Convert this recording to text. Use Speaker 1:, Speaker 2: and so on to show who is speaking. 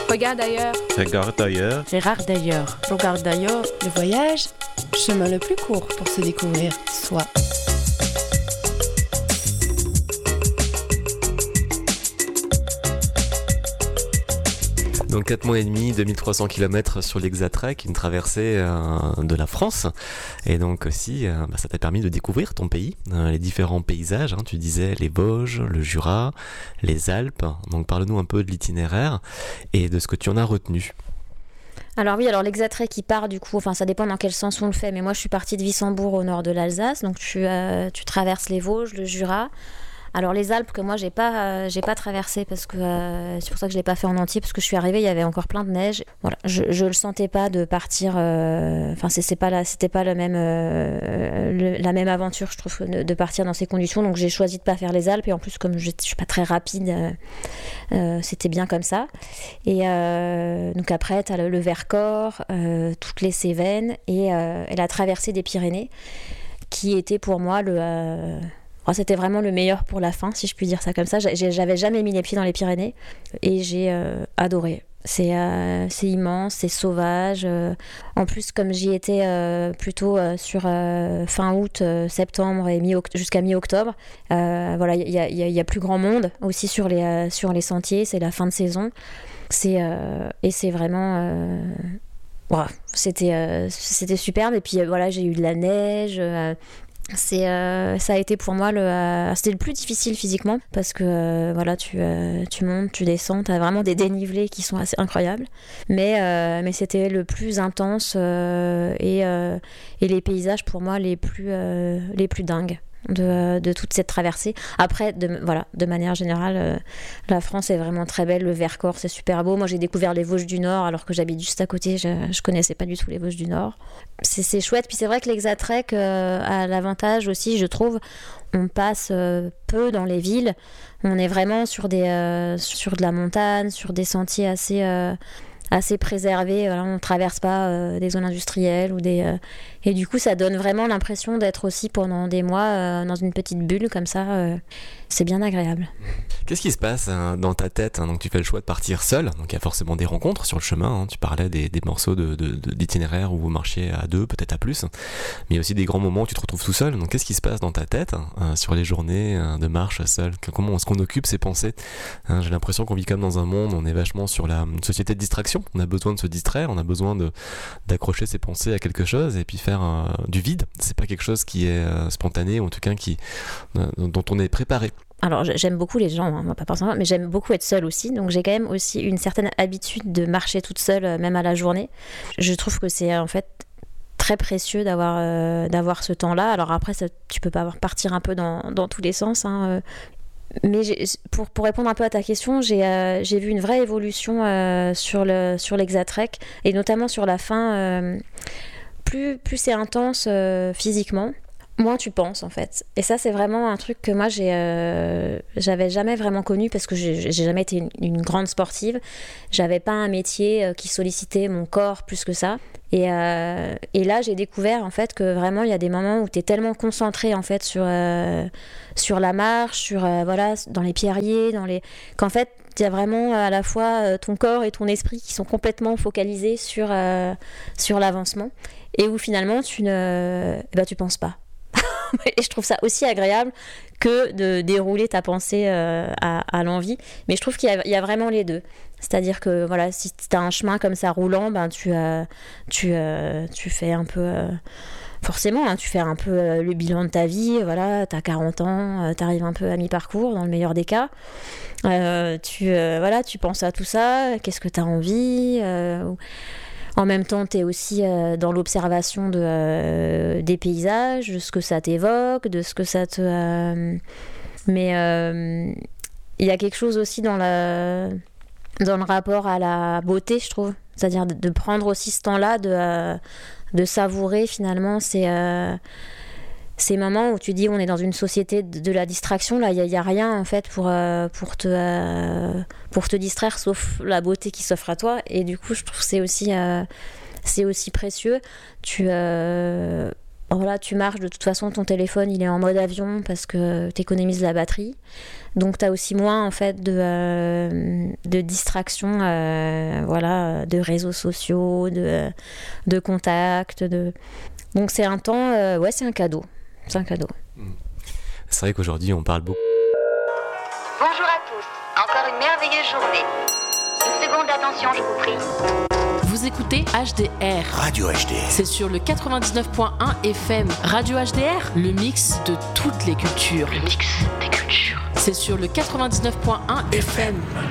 Speaker 1: Regarde ailleurs.
Speaker 2: Regarde ailleurs.
Speaker 3: Regarde d'ailleurs.
Speaker 1: Regarde d'ailleurs.
Speaker 4: Le voyage, chemin le plus court pour se découvrir soi.
Speaker 2: Donc 4 mois et demi, 2300 km sur l'Exatrek, une traversée de la France. Et donc aussi, ça t'a permis de découvrir ton pays, les différents paysages. Tu disais les Vosges, le Jura, les Alpes. Donc parle-nous un peu de l'itinéraire et de ce que tu en as retenu.
Speaker 3: Alors oui, l'Exatrek qui part du coup, ça dépend dans quel sens on le fait, mais moi je suis partie de Wissembourg au nord de l'Alsace, donc tu traverses les Vosges, le Jura. Alors les Alpes que moi j'ai pas traversé parce que c'est pour ça que je l'ai pas fait en entier, parce que je suis arrivée, il y avait encore plein de neige. Voilà, je le sentais pas de partir. C'était pas la même aventure, je trouve, de partir dans ces conditions. Donc j'ai choisi de pas faire les Alpes, et en plus comme je suis pas très rapide, c'était bien comme ça. Et donc après t'as le Vercors, toutes les Cévennes et la traversée des Pyrénées, qui était pour moi c'était vraiment le meilleur pour la fin, si je puis dire ça comme ça. J'avais jamais mis les pieds dans les Pyrénées et j'ai adoré. C'est immense, c'est sauvage. En plus, comme j'y étais plutôt sur fin août, septembre et jusqu'à mi-octobre, il y a plus grand monde aussi sur les sentiers. C'est la fin de saison. Et c'est vraiment... c'était superbe. Et puis j'ai eu de la neige... ça a été pour moi c'était le plus difficile physiquement, parce que tu montes, tu descends, t'as vraiment des dénivelés qui sont assez incroyables, mais c'était le plus intense et les paysages pour moi les plus dingues de toute cette traversée. Après, de manière générale, la France est vraiment très belle. Le Vercors, c'est super beau. Moi, j'ai découvert les Vosges du Nord alors que j'habite juste à côté. Je connaissais pas du tout les Vosges du Nord. C'est chouette. Puis c'est vrai que l'Exatrek a l'avantage aussi, je trouve, on passe peu dans les villes. On est vraiment sur de la montagne, sur des sentiers assez préservés. On ne traverse pas des zones industrielles et du coup ça donne vraiment l'impression d'être aussi pendant des mois dans une petite bulle comme ça. C'est bien agréable.
Speaker 2: Qu'est-ce qui se passe dans ta tête, donc tu fais le choix de partir seul, donc il y a forcément des rencontres sur le chemin, tu parlais des morceaux d'itinéraire où vous marchiez à deux, peut-être à plus, mais il y a aussi des grands moments où tu te retrouves tout seul. Donc qu'est-ce qui se passe dans ta tête sur les journées de marche seul? Comment est-ce qu'on occupe ses pensées? J'ai l'impression qu'on vit comme dans un monde, on est vachement sur la société de distraction, on a besoin de se distraire, on a besoin d'accrocher ses pensées à quelque chose et puis faire du vide. C'est pas quelque chose qui est spontané, ou en tout cas dont on est préparé.
Speaker 3: Alors j'aime beaucoup les gens, pas forcément, mais j'aime beaucoup être seule aussi, donc j'ai quand même aussi une certaine habitude de marcher toute seule, même à la journée. Je trouve que c'est en fait très précieux d'avoir ce temps-là. Alors après, tu peux pas partir un peu dans tous les sens, mais pour répondre un peu à ta question, j'ai vu une vraie évolution sur l'Exatrek, et notamment sur la fin. Plus c'est intense physiquement, moins tu penses en fait. Et ça, c'est vraiment un truc que moi j'avais jamais vraiment connu, parce que j'ai jamais été une grande sportive. J'avais pas un métier qui sollicitait mon corps plus que ça. Et là, j'ai découvert en fait que vraiment il y a des moments où t'es tellement concentré en fait sur la marche, dans les pierriers, qu'en fait il y a vraiment à la fois ton corps et ton esprit qui sont complètement focalisés sur l'avancement, et où finalement tu penses pas. Et je trouve ça aussi agréable que de dérouler ta pensée à l'envi. Mais je trouve qu'il y a vraiment les deux. C'est-à-dire que si tu as un chemin comme ça roulant, tu fais un peu... forcément, tu fais un peu le bilan de ta vie. T'as 40 ans, t'arrives un peu à mi-parcours, dans le meilleur des cas. Tu penses à tout ça. Qu'est-ce que t'as envie En même temps, tu es aussi dans l'observation des paysages, de ce que ça t'évoque, de ce que ça te... Mais il y a quelque chose aussi dans le rapport à la beauté, je trouve. C'est-à-dire de prendre aussi ce temps-là, de savourer finalement ces moments où tu dis on est dans une société de la distraction. Là, il n'y a rien en fait pour te distraire, sauf la beauté qui s'offre à toi. Et du coup, je trouve que c'est aussi précieux. Voilà, tu marches, de toute façon, ton téléphone, il est en mode avion parce que tu économises la batterie. Donc, tu as aussi moins, en fait, de distractions, de réseaux sociaux, de contacts. Donc, c'est un temps... c'est un cadeau. C'est un cadeau.
Speaker 2: C'est vrai qu'aujourd'hui, on parle beaucoup.
Speaker 1: Bonjour à tous. Encore une merveilleuse journée. Une seconde d'attention, je vous prie.
Speaker 5: Vous écoutez HDR.
Speaker 6: Radio HDR.
Speaker 5: C'est sur le 99.1 FM. Radio HDR, le mix de toutes les cultures.
Speaker 1: Le mix des cultures.
Speaker 5: C'est sur le 99.1 FM.